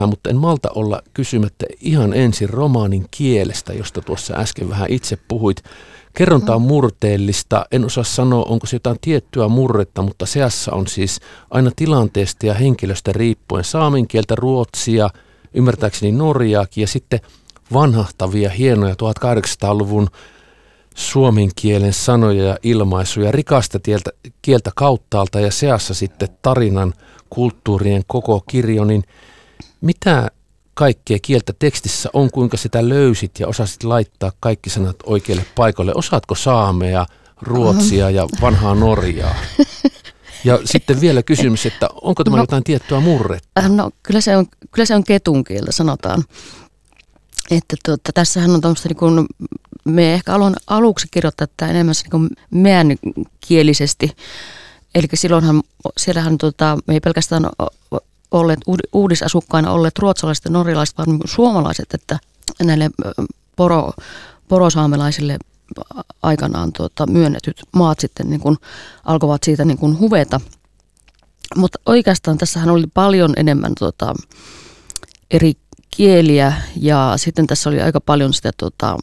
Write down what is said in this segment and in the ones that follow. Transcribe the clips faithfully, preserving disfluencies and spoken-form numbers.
Mutta en malta olla kysymättä ihan ensin romaanin kielestä, josta tuossa äsken vähän itse puhuit. Kerronta on murteellista, en osaa sanoa, onko se jotain tiettyä murretta, mutta seassa on siis aina tilanteesta ja henkilöstä riippuen saamen kieltä, ruotsia, ymmärtääkseni norjaakin ja sitten vanhahtavia, hienoja tuhatkahdeksansataaluvun suomen kielen sanoja ja ilmaisuja, rikasta tieltä, kieltä kauttaalta ja seassa sitten tarinan, kulttuurien koko kirjo, niin mitä kaikkea kieltä tekstissä on, kuinka sitä löysit ja osasit laittaa kaikki sanat oikealle paikalle? Osaatko saamea, ruotsia ja vanhaa Norjaa? Ja sitten vielä kysymys, että onko tämä no, jotain tiettyä murretta? No kyllä se on, kyllä se on ketun kieltä, sanotaan. Että tuota, tässähän on tuommoista, niin kuin, me ehkä aloin aluksi kirjoittaa tämä enemmän niin meänkielisesti. Eli silloinhan, siellähän tuota, me ei pelkästään olleet uudisasukkaina olleet ruotsalaiset ja norjalaiset, vaan suomalaiset, että näille poro, porosaamelaisille aikanaan tuota, myönnetyt maat sitten niin kuin alkoivat siitä niin kuin huveta. Mutta oikeastaan tässähän oli paljon enemmän tuota, eri kieliä ja sitten tässä oli aika paljon sitä tuota,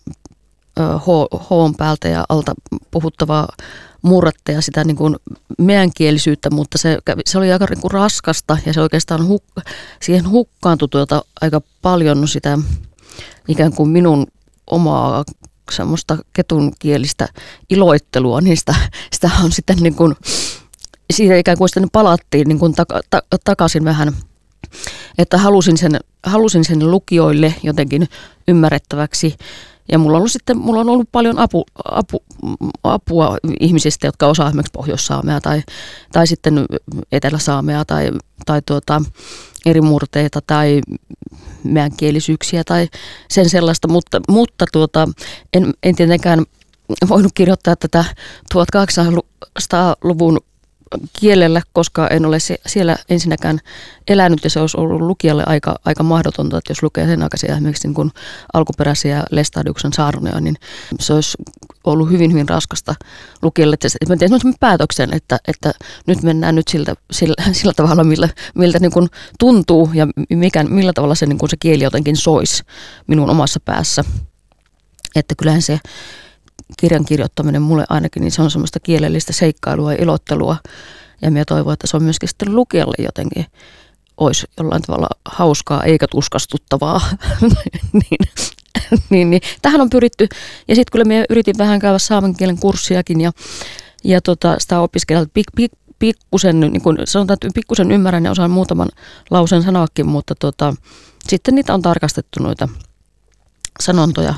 hoon päältä ja alta puhuttavaa murretta ja sitä niin kuin meänkielisyyttä, mutta se, se oli aika niin kuin raskasta ja se oikeastaan huk, siihen hukkaantui tuota aika paljon sitä ikään kuin minun omaa semmoista ketunkielistä iloittelua, niin sitä, sitä on sitten niin kuin, siitä ikään kuin sitten palattiin niin kuin taka, ta, takaisin vähän, että halusin sen, halusin sen lukijoille jotenkin ymmärrettäväksi. Ja mulla on ollut sitten mulla on ollut paljon apu, apu, apua ihmisistä, jotka osaa esimerkiksi pohjoissaamea tai, tai sitten eteläsaamea tai, tai tuota, eri murteita tai meänkielisyyksiä tai sen sellaista, mutta, mutta tuota, en, en tietenkään voinut kirjoittaa tätä tuhatkahdeksansataaluvun kielellä, koska en ole siellä ensinnäkään elänyt ja se olisi ollut lukijalle aika, aika mahdotonta, että jos lukee sen aikaisia esimerkiksi niin kuin alkuperäisiä Lestadiuksen saarnoja, niin se olisi ollut hyvin, hyvin raskasta lukijalle. Mä tein sellaisen päätöksen, että, että nyt mennään nyt siltä, sillä, sillä tavalla, millä, miltä niin kuin tuntuu ja mikä, millä tavalla se, niin kuin se kieli jotenkin soisi minun omassa päässä. Että kyllähän se kirjan kirjoittaminen mulle ainakin, niin se on semmoista kielellistä seikkailua ja ilottelua. Ja minä toivon, että se on myöskin sitten lukijalle jotenkin, olisi jollain tavalla hauskaa eikä tuskastuttavaa. niin, niin, niin. Tähän on pyritty. Ja sitten kyllä minä yritin vähän käydä saamen kielen kurssiakin ja, ja tota, sitä opiskella pik, pik, pikkusen, niin kuin sanotaan, että pikkusen ymmärrän ja osaan muutaman lauseen sanoakin, mutta tota, sitten niitä on tarkastettu noita sanontoja.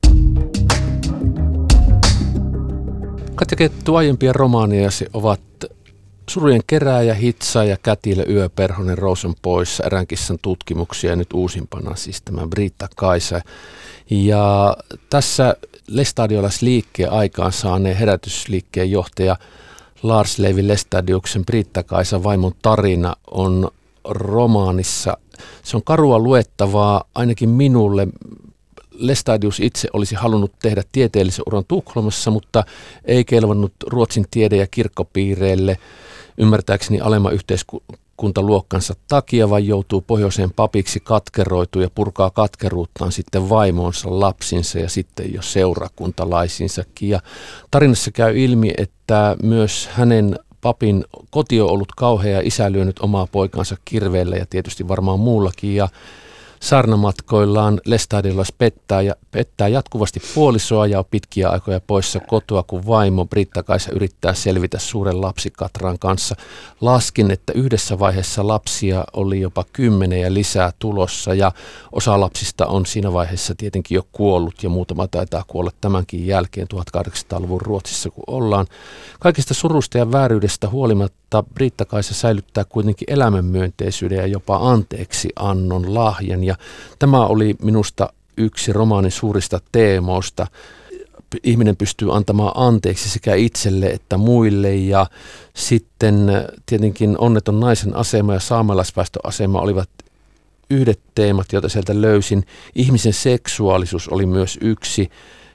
Katja Kettu, aiempia romaaneasi ovat Surujen kerääjä, Hitsaaja, Kätilö, Yöperhonen, Rous on poissa, Erään kissan tutkimuksia ja nyt uusimpana siis tämä Britta-Kaisa. Ja tässä Lestadiolaisliikkeen aikaan saaneen herätysliikkeen johtaja Lars Levi Lestadiuksen Britta-Kaisan vaimon tarina on romaanissa. Se on karua luettavaa ainakin minulle. Lestadius itse olisi halunnut tehdä tieteellisen uran Tukholmassa, mutta ei kelvannut Ruotsin tiede- ja kirkkopiireille ymmärtääkseni alemman yhteiskuntaluokkansa takia, vaan joutuu pohjoiseen papiksi, katkeroituu ja purkaa katkeruuttaan sitten vaimonsa, lapsinsa ja sitten jo seurakuntalaisinsakin. Ja tarinassa käy ilmi, että myös hänen papin koti on ollut kauhea ja isä lyönyt omaa poikansa kirveellä ja tietysti varmaan muullakin. Ja saarnamatkoillaan Lestadiolais pettää, ja, pettää jatkuvasti puolisoa ja on pitkiä aikoja poissa kotoa, kun vaimo Britta-Kaisa yrittää selvitä suuren lapsikatran kanssa. Laskin, että yhdessä vaiheessa lapsia oli jopa kymmenen ja lisää tulossa ja osa lapsista on siinä vaiheessa tietenkin jo kuollut ja muutama taitaa kuolla tämänkin jälkeen tuhatkahdeksansataaluvun Ruotsissa, kun ollaan. Kaikista surusta ja vääryydestä huolimatta Britta-Kaisa säilyttää kuitenkin elämänmyönteisyyden ja jopa anteeksi annon lahjan. Ja tämä oli minusta yksi romaanin suurista teemoista. Ihminen pystyy antamaan anteeksi sekä itselle että muille ja sitten tietenkin onneton naisen asema ja saamelaisväestön asema olivat yhdet teemat, joita sieltä löysin. Ihmisen seksuaalisuus oli myös yksi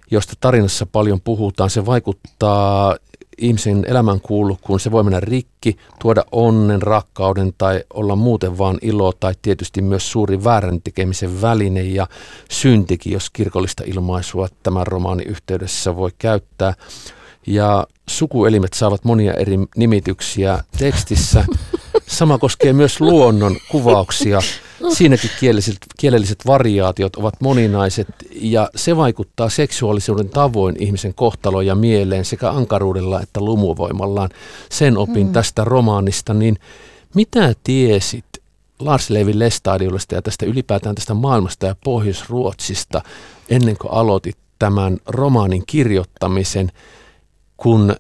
josta tarinassa paljon puhutaan. Se vaikuttaa ihmisen elämänkulkuun, se voi mennä rikki, tuoda onnen, rakkauden tai olla muuten vaan ilo tai tietysti myös suuri väärän tekemisen väline ja syntikin, jos kirkollista ilmaisua tämän romaanin yhteydessä voi käyttää. Ja sukuelimet saavat monia eri nimityksiä tekstissä. Sama koskee myös luonnon kuvauksia. Siinäkin kielelliset, kielelliset variaatiot ovat moninaiset ja se vaikuttaa seksuaalisuuden tavoin ihmisen kohtaloon ja mieleen sekä ankaruudella että lumuvoimallaan. Sen opin mm. tästä romaanista. Niin mitä tiesit Lars Levi Lestadiolasta ja tästä ylipäätään tästä maailmasta ja Pohjois-Ruotsista ennen kuin aloitit tämän romaanin kirjoittamisen, kun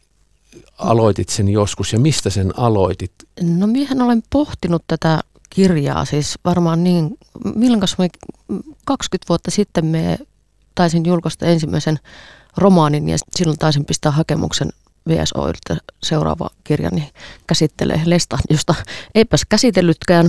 aloitit sen joskus ja mistä sen aloitit? No minähän olen pohtinut tätä kirjaa siis varmaan niin, milloin kaksikymmentä vuotta sitten me taisin julkaista ensimmäisen romaanin ja silloin taisin pistää hakemuksen V S O:lta seuraava kirjani käsittelee Lestadiosta. Eipäs käsitellytkään.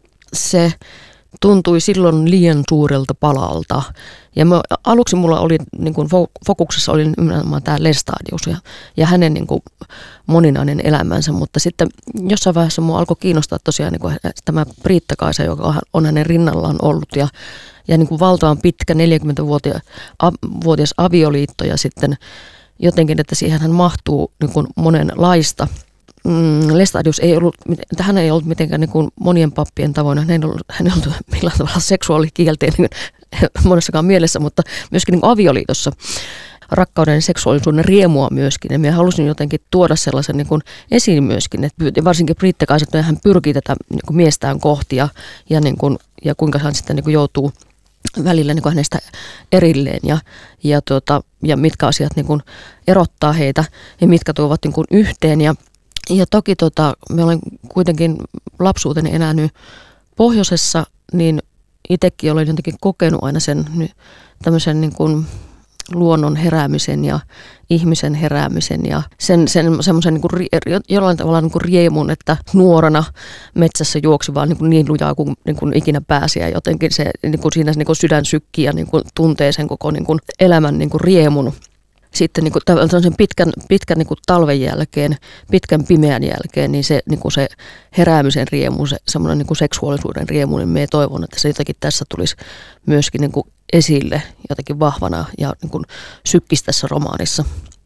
Se tuntui silloin liian suurelta palalta. Ja mä, aluksi mulla oli niin kuin fokuksessa oli nimenomaan tämä Lestadius ja, ja hänen niin kuin moninainen elämänsä, mutta sitten jossain vaiheessa mua alkoi kiinnostaa tosiaan niin kuin tämä Priitta-Kaisa, joka on hänen rinnallaan ollut ja, ja niin kuin valtavan pitkä neljäkymmentävuotias avioliitto ja sitten jotenkin, että siihen hän mahtuu niin kuin monenlaista. Mm, Lestadius ei ollut, hän ei ollut mitenkään niin kuin monien pappien tavoin, hän ei ollut, hän ei ollut millään tavalla seksuaalikielteinen monessakaan mielessä, mutta myöskin niin kuin avioliitossa rakkauden ja seksuaalisuuden riemua myöskin. Ja minä halusin jotenkin tuoda sellaisen niin kuin esiin myöskin, että varsinkin Priitta-Kaisa, että hän pyrkii tätä niin kuin miestään kohti ja, ja, niin kuin, ja kuinka hän sitten niin kuin joutuu välillä niin kuin hänestä erilleen ja, ja, tuota, ja mitkä asiat niin kuin erottaa heitä ja mitkä tuovat niin kuin yhteen. Ja Ja toki tota, me olen kuitenkin lapsuuteni elänyt pohjoisessa, niin itsekin olen jotenkin kokenut aina sen tämmöisen niin kuin luonnon heräämisen ja ihmisen heräämisen ja sen, sen semmoisen niin kuin jollain tavalla niin kuin riemun, että nuorana metsässä juoksi vaan niin, kuin niin lujaa kuin, niin kuin ikinä pääsi ja jotenkin se niin kuin siinä niin kuin sydän sykkii ja niin kuin tuntee sen koko niin kuin elämän niin kuin riemun. Sitten niin kuin sen pitkän, pitkän niin kuin talven jälkeen, pitkän pimeän jälkeen, niin se, niin kuin se heräämisen riemu, se semmoinen niin kuin seksuaalisuuden riemu, niin me toivon, että se jotenkin tässä tulisi myöskin niin kuin esille jotenkin vahvana ja niin kuin sykkisi tässä romaanissa.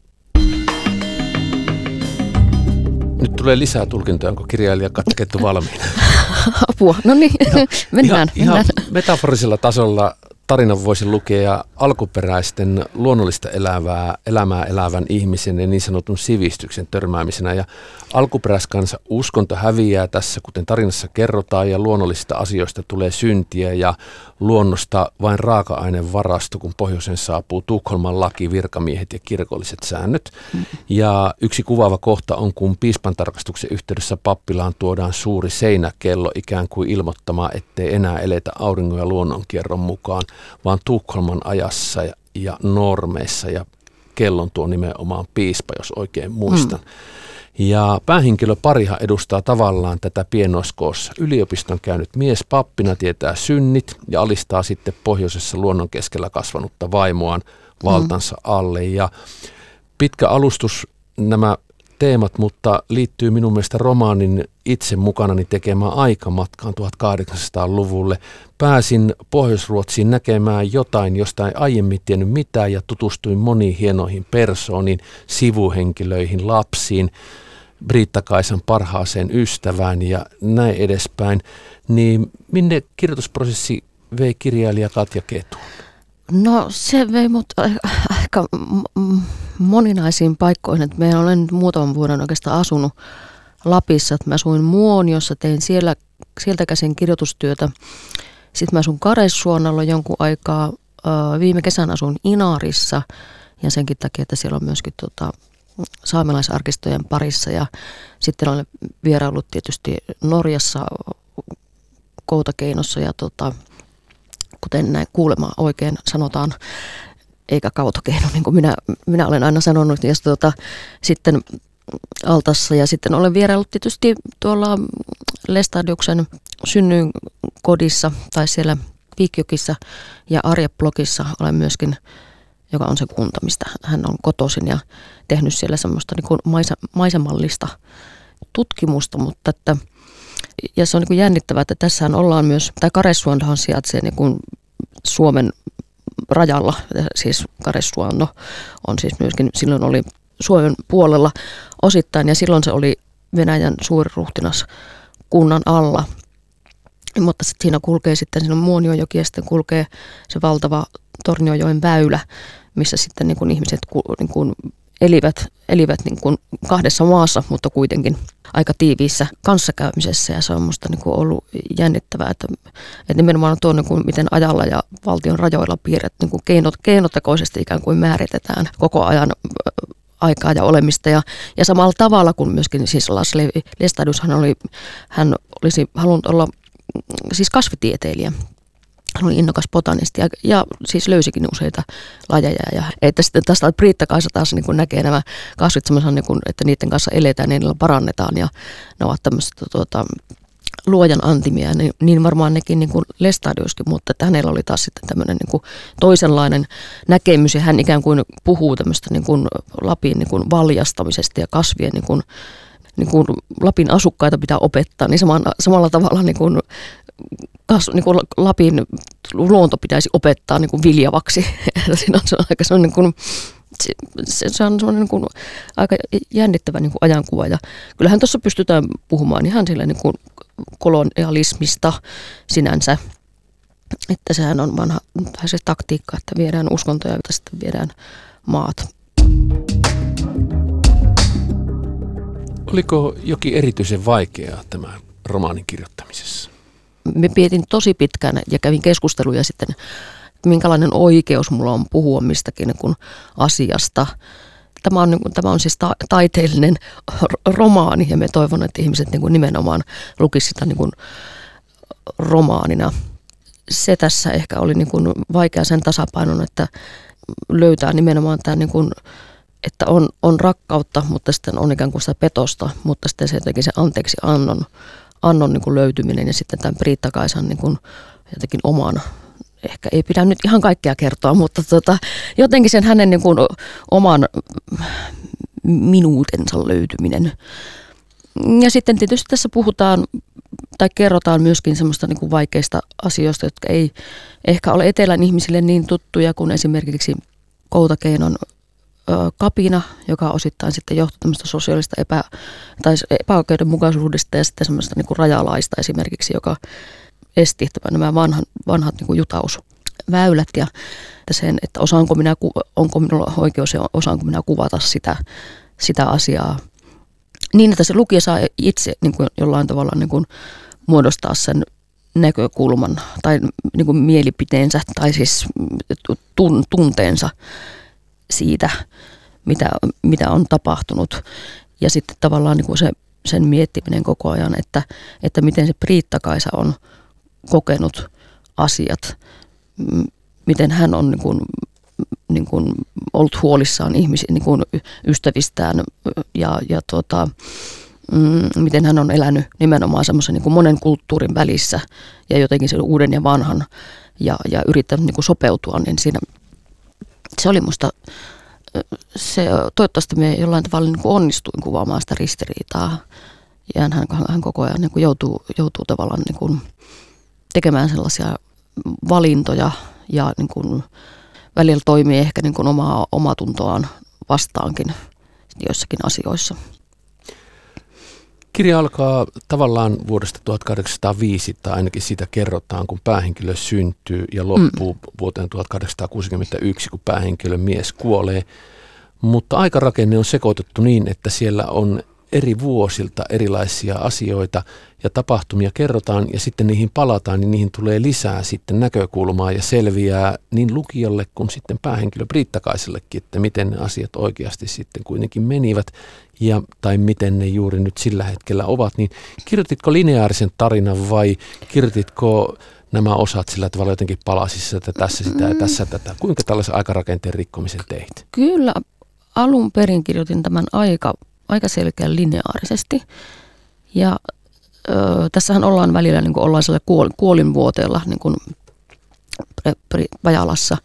Nyt tulee lisää tulkintoja, onko kirjailija katkettu valmiina? Apua, no niin, mennään. Ihan, mennään. ihan metaforisella tasolla tarinan voisi lukea alkuperäisten luonnollista elävää, elämää elävän ihmisen ja niin sanotun sivistyksen törmäämisenä. Ja alkuperäiskansa uskonto häviää tässä, kuten tarinassa kerrotaan, ja luonnollisista asioista tulee syntiä ja luonnosta vain raaka-aineen varasto, kun pohjoisen saapuu Tukholman laki, virkamiehet ja kirkolliset säännöt. Mm. Ja yksi kuvaava kohta on, kun piispan tarkastuksen yhteydessä pappilaan tuodaan suuri seinäkello ikään kuin ilmoittamaan, ettei enää eletä auringon ja luonnonkierron mukaan, vaan Tukholman ajassa ja, ja normeissa, ja kellon tuo nimenomaan piispa, jos oikein muistan. Mm. Ja päähenkilö parihan edustaa tavallaan tätä pienoiskoossa. Yliopiston käynyt mies pappina tietää synnit ja alistaa sitten pohjoisessa luonnon keskellä kasvanutta vaimoaan valtansa alle. Ja pitkä alustus nämä teemat, mutta liittyy minun mielestä romaanin itse mukanani tekemään aikamatkaan tuhatkahdeksansataaluvulle. Pääsin Pohjois-Ruotsiin näkemään jotain, josta ei aiemmin tiennyt mitään, ja tutustuin moniin hienoihin persooniin, sivuhenkilöihin, lapsiin, Priitta-Kaisan parhaaseen ystävään ja näin edespäin. Niin minne kirjoitusprosessi vei kirjailija Katja Ketuun? No se vei mut aika moninaisiin paikkoihin. Että mä olen nyt muutaman vuoden oikeastaan asunut Lapissa. Että mä asuin Muoniossa, tein siellä, sieltä käsin kirjoitustyötä. Sitten mä asun Karesuonalla jonkun aikaa. Viime kesän asuin Inarissa ja senkin takia, että siellä on myöskin tota, saamelaisarkistojen parissa. Ja sitten olen vieraillut tietysti Norjassa Koutakeinossa ja tota, kuten näin kuulemma oikein sanotaan, eikä Kautokeino, niin kuin minä, minä olen aina sanonut. Ja tuota, sitten Altassa ja sitten olen vieraillut tietysti tuolla Lestadiuksen synnyinkodissa tai siellä Viikjokissa ja Arjeblogissa olen myöskin joka on se kunta, mistä hän on kotoisin ja tehnyt siellä semmoista niin kuin maisemallista tutkimusta, mutta että, ja se on niin kuin jännittävää, että tässähän ollaan myös, tai Karesuannohan sijaitsee niin kuin Suomen rajalla, siis Karesuanno on siis myöskin, silloin oli Suomen puolella osittain ja silloin se oli Venäjän suuriruhtinas kunnan alla, mutta sitten siinä kulkee sitten, siinä on Muonionjoki ja sitten kulkee se valtava Tornionjoen väylä, missä sitten niin kuin ihmiset niin kuin elivät, elivät niin kuin kahdessa maassa, mutta kuitenkin aika tiiviissä kanssakäymisessä ja se on musta niin kuin ollut jännittävää, että, että nimenomaan tuo, niin kuin miten ajalla ja valtion rajoilla piirret niin kuin keinot, keinotekoisesti ikään kuin määritetään koko ajan aikaa ja olemista ja, ja samalla tavalla kuin myöskin siis Lars Levi Lestadius, hän, oli, hän olisi halunnut olla siis kasvitieteilijä. Hän oli innokas botanisti ja, ja siis löysikin useita lajeja. Ja, että sitten tästä Priitta-Kaisa taas niin kuin näkee nämä kasvit semmoisen, niin kuin, että niiden kanssa eletään ja niillä parannetaan ja ne ovat tämmöistä tuota, luojan antimia, niin, niin varmaan nekin niin kuin Lestadiuskin, mutta että hänellä oli taas sitten tämmöinen niin kuin toisenlainen näkemys ja hän ikään kuin puhuu tämmöistä niin kuin Lapin niin kuin valjastamisesta ja kasvien niin kuin, niin kuin Lapin asukkaita pitää opettaa, niin samalla, samalla tavalla niin kuin Kas, niin kuin Lapin luonto pitäisi opettaa niin kuin viljavaksi. Siinä on se aika sellainen, niin kuin, se, se on sellainen niin kuin, aika jännittävä niin kuin ajankuva. Ja kyllähän tuossa pystytään puhumaan ihan sillä niin kuin kolonialismista sinänsä. Että sehän on vanha se taktiikka, että viedään uskontoja ja sitten viedään maat. Oliko jokin erityisen vaikeaa tämän romaanin kirjoittamisessa? Me pietin tosi pitkään ja kävin keskusteluja sitten, minkälainen oikeus mulla on puhua mistäkin niin kuin asiasta. Tämä on, niin kuin, tämä on siis ta- taiteellinen romaani ja me toivon, että ihmiset niin kuin nimenomaan lukisivat sitä niin kuin romaanina. Se tässä ehkä oli niin kuin vaikea sen tasapainon, että löytää nimenomaan tämä, niin kuin, että on, on rakkautta, mutta sitten on ikään kuin sitä petosta, mutta sitten se jotenkin se anteeksi annon. Annon niin kuin löytyminen ja sitten tämän Priitta-Kaisan niin kuin jotenkin oman, ehkä ei pidä nyt ihan kaikkea kertoa, mutta tota, jotenkin sen hänen niin kuin oman minuutensa löytyminen. Ja sitten tietysti tässä puhutaan tai kerrotaan myöskin semmoista niin kuin vaikeista asioista, jotka ei ehkä ole etelän ihmisille niin tuttuja kuin esimerkiksi Koutakeinon kapina, joka osittain sitten johtui tämmöistä sosiaalista epä, tai epäoikeudenmukaisuudesta ja sitten semmoista niin kuin rajalaista esimerkiksi, joka esti nämä vanhan, vanhat niin kuin jutausväylät ja sen, että osaanko minä, onko minulla oikeus ja osaanko minä kuvata sitä, sitä asiaa niin, että se lukija saa itse niin kuin jollain tavalla niin kuin muodostaa sen näkökulman tai niin kuin mielipiteensä tai siis tun, tunteensa siitä, mitä, mitä on tapahtunut. Ja sitten tavallaan niin kuin se, sen miettiminen koko ajan, että, että miten se Priitta-Kaisa on kokenut asiat, miten hän on niin kuin, niin kuin ollut huolissaan ihmisiä, niin kuin ystävistään ja, ja tuota, mm, miten hän on elänyt nimenomaan semmoisen niin kuin monen kulttuurin välissä ja jotenkin sen uuden ja vanhan ja, ja yrittänyt niin kuin sopeutua, niin siinä se oli musta, se, toivottavasti me jollain tavalla niin kuin onnistuin kuvaamaan sitä ristiriitaa. Ja hän, hän koko ajan niin kuin joutuu, joutuu tavallaan niin kuin tekemään sellaisia valintoja ja niin kuin välillä toimii ehkä niin kuin omaa omatuntoaan vastaankin joissakin asioissa. Kirja alkaa tavallaan vuodesta tuhatkahdeksansataaviisi, tai ainakin siitä kerrotaan, kun päähenkilö syntyy ja loppuu mm. vuoteen tuhatkahdeksansataakuusikymmentäyksi, kun päähenkilön mies kuolee. Mutta aikarakenne on sekoitettu niin, että siellä on eri vuosilta erilaisia asioita ja tapahtumia kerrotaan ja sitten niihin palataan, niin niihin tulee lisää sitten näkökulmaa ja selviää niin lukijalle kuin sitten päähenkilö Priitta-Kaisellekin, että miten ne asiat oikeasti sitten kuitenkin menivät ja, tai miten ne juuri nyt sillä hetkellä ovat. Niin kirjoititko lineaarisen tarinan vai kirjoititko nämä osat sillä tavalla jotenkin palasissa, että tässä sitä ja tässä tätä? Kuinka tällaisen aikarakenteen rikkomisen teit? Kyllä alun perin kirjoitin tämän aika aika selkeän lineaarisesti. Ja ö, tässähän ollaan välillä, niin kuin ollaan siellä kuol, kuolinvuoteella niin kuin Vajalassa.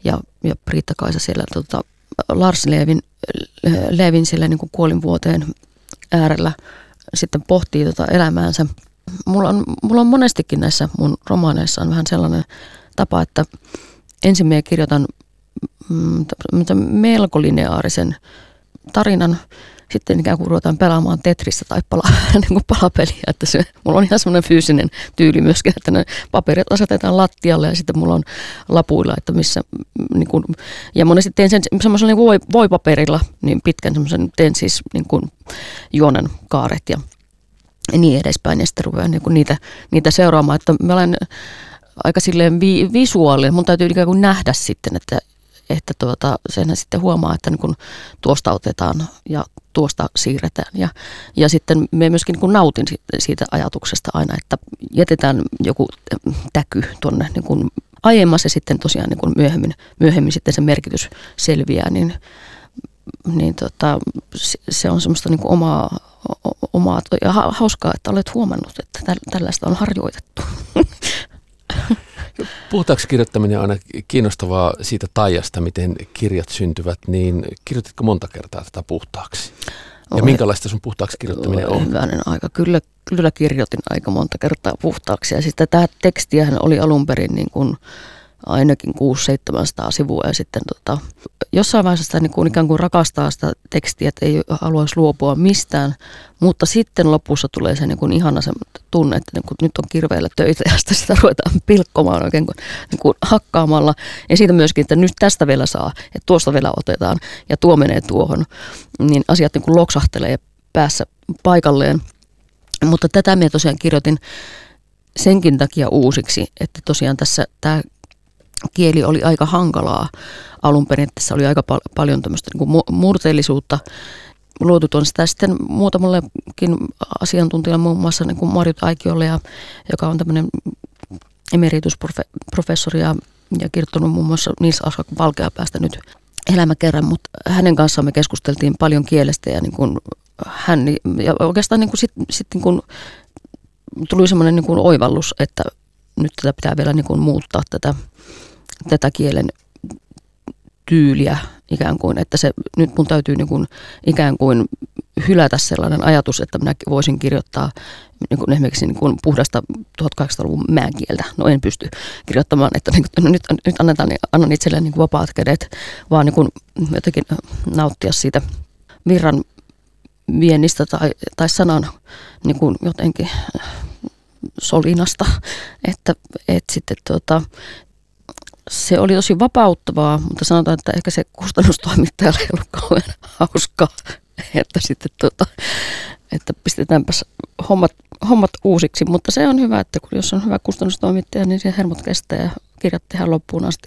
ja, ja Priitta-Kaisa siellä tota, Lars Levin, Levin siellä niin kuin kuolinvuoteen äärellä sitten pohtii tota elämäänsä. Mulla on, mulla on monestikin näissä mun romaaneissa on vähän sellainen tapa, että ensin minä kirjoitan mm, melko lineaarisen tarinan, sitten ikään kuin ruvetaan pelaamaan Tetristä tai pala, niin kuin palapeliä. Että se, mulla on ihan semmoinen fyysinen tyyli myöskin, että ne paperit asetetaan lattialle ja sitten mulla on lapuilla, että missä, niin kuin, ja monesti teen sen semmoisella niin voi, voipaperilla niin pitkän semmoisen, teen siis niin kuin juonen kaaret ja niin edespäin, ja sitten ruvetaan niin kuin niitä, niitä seuraamaan, että mä olen aika silleen vi, visuaalinen, mun täytyy ikään kuin nähdä sitten, että että tuota, senhän sitten huomaa, että niin kun tuosta otetaan ja tuosta siirretään. Ja, ja sitten me myöskin niin kun nautin siitä ajatuksesta aina, että jätetään joku täky tuonne niin kun aiemmassa ja sitten tosiaan niin kun myöhemmin, myöhemmin sitten se merkitys selviää, niin, niin tota, se on semmoista niin kun omaa, omaa ja hauskaa, että olet huomannut, että tällaista on harjoitettu. Puhutaakseni kirjoittaminen on aina kiinnostavaa siitä taijasta, miten kirjat syntyvät, niin kirjoititko monta kertaa tätä puhtaaksi? Ja Olen, minkälaista sun puhtaaksi kirjoittaminen on? Hyvänen aika. Kyllä, kyllä kirjoitin aika monta kertaa puhtaaksi. Ja sitten tämä tekstiähän oli alun perin niin kuin ainakin kuusi seitsemänsataa sivua. Ja sitten tota, jossain vaiheessa sitä niin kuin ikään kuin rakastaa sitä tekstiä, että ei haluaisi luopua mistään. Mutta sitten lopussa tulee se niin kuin ihana se tunne, että niin kuin nyt on kirveellä töitä ja sitten sitä ruvetaan pilkkomaan oikein kuin, niin kuin hakkaamalla. Ja siitä myöskin, että nyt tästä vielä saa, että tuosta vielä otetaan ja tuo menee tuohon. Niin asiat niin kuin loksahtelee päässä paikalleen. Mutta tätä minä tosiaan kirjoitin senkin takia uusiksi, että tosiaan tässä tämä kieli oli aika hankalaa alun perin, että tässä oli aika pal- paljon tämmöistä niin kuin murteellisuutta. Luotu tuon sitä sitten muutamollekin asiantuntijalle, muun muassa niin kuin Marjut Aikiolle, ja, joka on tämmöinen emeritusprofessori ja, ja kirjoittanut muun muassa Nils Aslak Valkeapäästä nyt elämäkerran, mutta hänen kanssaan me keskusteltiin paljon kielestä ja, niin kuin hän, ja oikeastaan niin kuin sit, sit niin kuin tuli semmoinen niin kuin oivallus, että nyt tätä pitää vielä niin kuin muuttaa tätä, tätä kielen tyyliä ikään kuin, että se, nyt mun täytyy niin kuin ikään kuin hylätä sellainen ajatus, että minä voisin kirjoittaa niin kuin esimerkiksi niin kuin puhdasta tuhatkahdeksansataaluvun määnkieltä. No en pysty kirjoittamaan, että niin kuin, no nyt, nyt annetaan, annan itselleen niin kuin vapaat kädet, vaan niin kuin jotenkin nauttia siitä virran viennistä tai, tai sanan niin kuin jotenkin solinasta, että, että sitten tuota, se oli tosi vapauttavaa, mutta sanotaan, että ehkä se kustannustoimittajalle ei ollut kauhean hauskaa, että sitten tuota, että pistetäänpäs hommat, hommat uusiksi, mutta se on hyvä, että kun jos on hyvä kustannustoimittaja, niin se hermot kestää ja kirjat tehdään loppuun asti.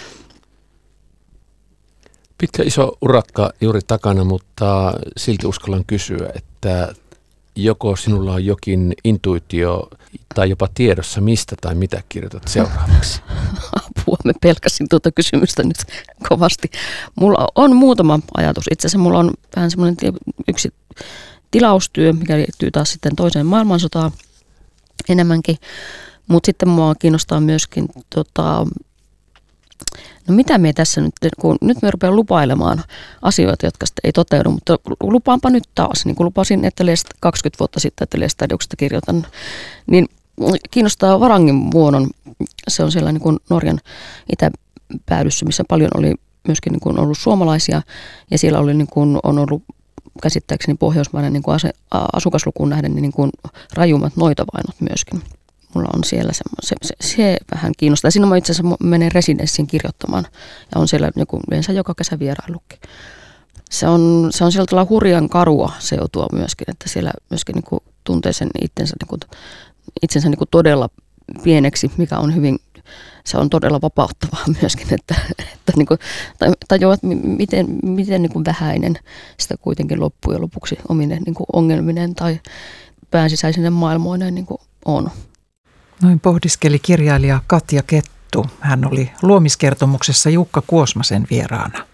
Pitkä iso urakka juuri takana, mutta silti uskallan kysyä, että joko sinulla on jokin intuitio tai jopa tiedossa, mistä tai mitä kirjoitat seuraavaksi? Apua, me pelkäsin tuota kysymystä nyt kovasti. Mulla on muutama ajatus. Itse asiassa mulla on vähän semmoinen yksi tilaustyö, mikä liittyy taas sitten toiseen maailmansotaan enemmänkin. Mutta sitten mua kiinnostaa myöskin, tota, no mitä me tässä nyt, kun nyt me rupean lupailemaan asioita, jotka sitten ei toteudu, mutta lupaanpa nyt taas, niin kuin lupasin, että kaksikymmentä vuotta sitten, että Lestadiuksesta kirjoitan, niin kiinnostaa Varangin vuonon. Se on siellä niin kuin Norjan itäpäädyssä, missä paljon oli myöskin niin kuin ollut suomalaisia, ja siellä oli niin kuin, on ollut käsittääkseni pohjoismainen niin kuin asukaslukuun nähden niin kuin rajummat noitavainot myöskin. Mulla on siellä se, se, se, se vähän kiinnostaa. Siinä mä itse asiassa menen Residenssiin kirjoittamaan ja on siellä joku, yleensä joka kesä vieraillukin. Se on, se on sieltä hurjan karua seutua myöskin, että siellä myöskin niin kuin tuntee sen itsensä, niin kuin, itsensä niin kuin todella pieneksi, mikä on hyvin, se on todella vapauttavaa myöskin, että, että niin kuin, tajuaa, että miten, miten niin kuin vähäinen sitä kuitenkin loppujen lopuksi ominen niin kuin ongelminen tai päänsisäisinen maailmoinen niin kuin on. Noin pohdiskeli kirjailija Katja Kettu. Hän oli luomiskertomuksessa Jukka Kuosmasen vieraana.